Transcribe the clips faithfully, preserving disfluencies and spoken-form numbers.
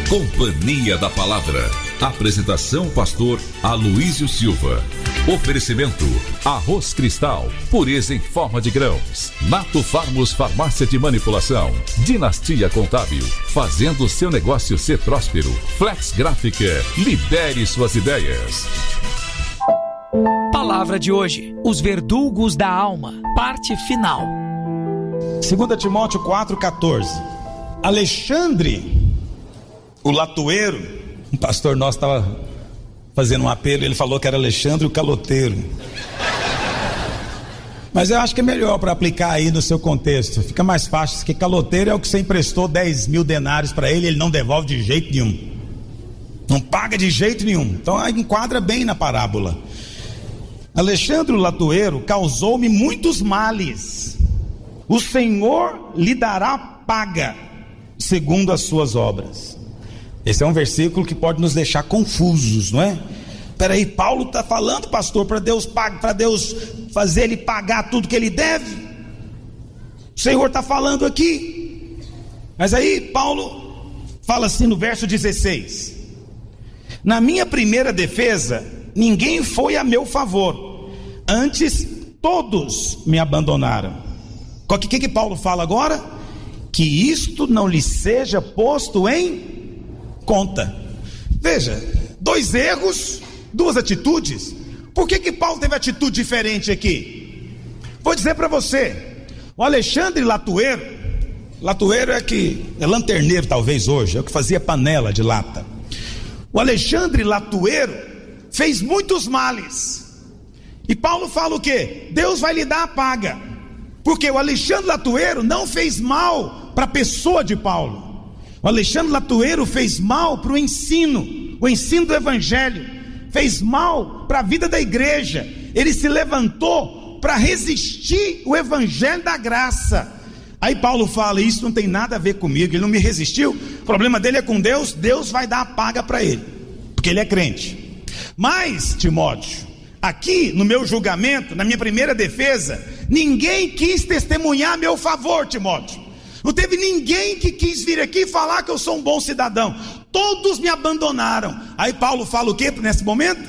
Companhia da Palavra. Apresentação pastor Aloísio Silva. Oferecimento Arroz Cristal, pureza em forma de grãos. Nato Farmos Farmácia de Manipulação. Dinastia Contábil, fazendo seu negócio ser próspero. Flex Gráfica, lidere suas ideias. Palavra de hoje: os verdugos da alma, parte final. Segunda Timóteo quatro, quatorze. Alexandre, o latoeiro, um pastor nosso estava fazendo um apelo, ele falou que era Alexandre o caloteiro. Mas eu acho que é melhor para aplicar aí no seu contexto, fica mais fácil, porque caloteiro é o que você emprestou dez mil denários para ele, ele não devolve de jeito nenhum, não paga de jeito nenhum. Então aí enquadra bem na parábola. Alexandre o latoeiro causou-me muitos males, o Senhor lhe dará paga segundo as suas obras. Esse é um versículo que pode nos deixar confusos, não é? Peraí, Paulo está falando, pastor, para Deus, para Deus fazer ele pagar tudo que ele deve? O Senhor está falando aqui. Mas aí Paulo fala assim no verso dezesseis: na minha primeira defesa, ninguém foi a meu favor, antes todos me abandonaram. O que, que Paulo fala agora? Que isto não lhe seja posto em conta. Veja, dois erros, duas atitudes. Por que que Paulo teve atitude diferente aqui? Vou dizer para você. O Alexandre latoeiro, latoeiro é que é lanterneiro talvez hoje, é o que fazia panela de lata. O Alexandre latoeiro fez muitos males. E Paulo fala o quê? Deus vai lhe dar a paga. Porque o Alexandre latoeiro não fez mal para a pessoa de Paulo. O Alexandre latoeiro fez mal para o ensino, o ensino do evangelho, fez mal para a vida da igreja. Ele se levantou para resistir o evangelho da graça. Aí Paulo fala: isso não tem nada a ver comigo, ele não me resistiu, o problema dele é com Deus, Deus vai dar a paga para ele, porque ele é crente. Mas, Timóteo, aqui no meu julgamento, na minha primeira defesa, ninguém quis testemunhar a meu favor, Timóteo. Não teve ninguém que quis vir aqui falar que eu sou um bom cidadão. Todos me abandonaram. Aí Paulo fala o que nesse momento?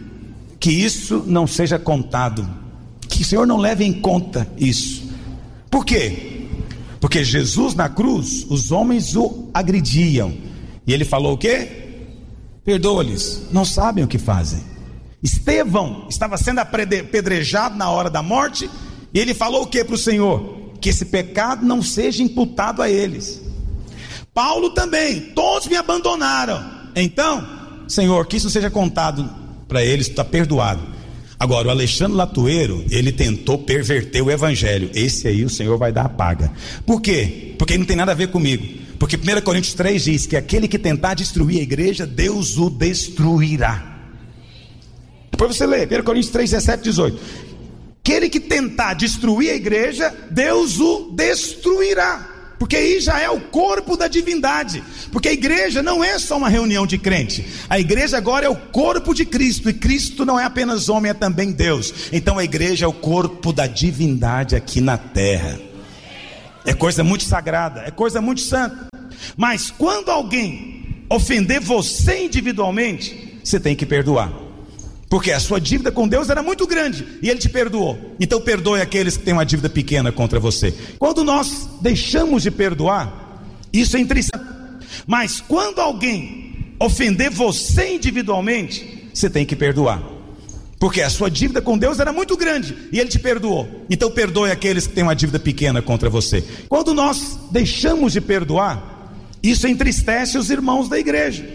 Que isso não seja contado, que o Senhor não leve em conta isso. Por quê? Porque Jesus na cruz, os homens o agrediam, e ele falou o quê? Perdoa-lhes, não sabem o que fazem. Estevão estava sendo apedrejado na hora da morte, e ele falou o que para o Senhor? Que esse pecado não seja imputado a eles. Paulo também, todos me abandonaram. Então, Senhor, que isso seja contado para eles, está perdoado. Agora, o Alexandre latoeiro, ele tentou perverter o evangelho. Esse aí o Senhor vai dar a paga. Por quê? Porque não tem nada a ver comigo. Porque primeira Coríntios três diz que aquele que tentar destruir a igreja, Deus o destruirá. Depois você lê, primeira Coríntios três, dezessete, dezoito. Aquele que tentar destruir a igreja, Deus o destruirá. Porque aí já é o corpo da divindade. Porque a igreja não é só uma reunião de crente. A igreja agora é o corpo de Cristo. E Cristo não é apenas homem, é também Deus. Então a igreja é o corpo da divindade aqui na terra. É coisa muito sagrada, é coisa muito santa. Mas quando alguém ofender você individualmente, você tem que perdoar. Porque a sua dívida com Deus era muito grande e Ele te perdoou. Então perdoe aqueles que têm uma dívida pequena contra você. Quando nós deixamos de perdoar, isso é entristecedor. Mas quando alguém ofender você individualmente, você tem que perdoar. Porque a sua dívida com Deus era muito grande e Ele te perdoou. Então perdoe aqueles que têm uma dívida pequena contra você. Quando nós deixamos de perdoar, isso entristece os irmãos da igreja.